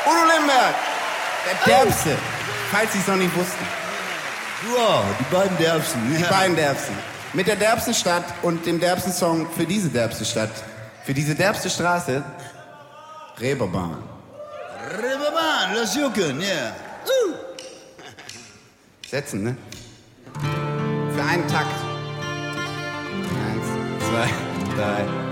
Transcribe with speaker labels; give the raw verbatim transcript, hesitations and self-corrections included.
Speaker 1: Udo Lindenberg, der Derbste, falls Sie es noch nicht wussten.
Speaker 2: Wow, die beiden Derbsten.
Speaker 1: Die beiden Derbsten. Mit der derbsten Stadt und dem derbsten Song für diese derbste Stadt. Für diese derbste Straße. Reeperbahn.
Speaker 2: Reeperbahn, lass jucken, ja. Yeah. Uh.
Speaker 1: Setzen, ne? Für einen Takt. Eins, zwei, drei.